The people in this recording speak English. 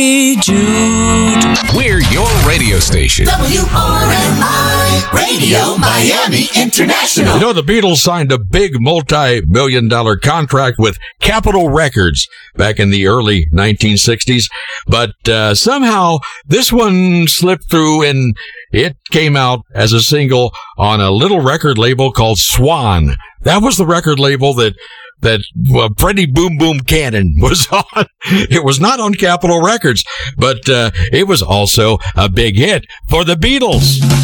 Jude. We're your radio station. WRMI Radio Miami International. You know, the Beatles signed a big multi-million-dollar contract with Capitol Records back in the early 1960s, but somehow this one slipped through and it came out as a single on a little record label called Swan. That was the record label that Freddie Boom Boom Cannon was on. It was not on Capitol Records, but it was also a big hit for the Beatles.